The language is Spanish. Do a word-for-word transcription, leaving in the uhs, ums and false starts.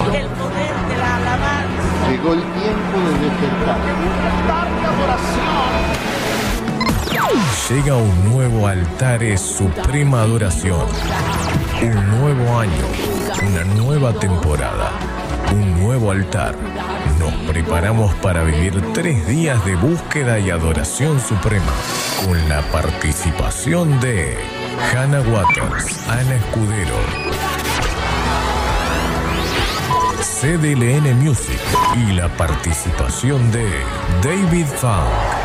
el poder de la alabanza. Llegó el tiempo de despertar. Llega un nuevo Altares Suprema Adoración. Un nuevo año, una nueva temporada, un nuevo altar. Nos preparamos para vivir tres días de búsqueda y adoración suprema, con la participación de Hannah Waters, Ana Escudero, C D L N Music y la participación de David Funk.